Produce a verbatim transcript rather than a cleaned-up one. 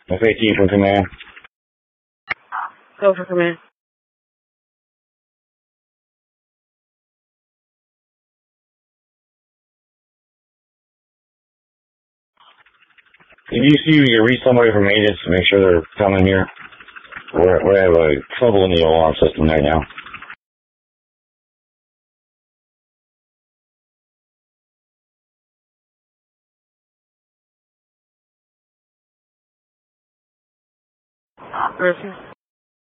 F eighteen from command. Go for command. If you see you can reach somebody from maintenance, make sure they're coming here. We're, we have a trouble in the alarm system right now. Person.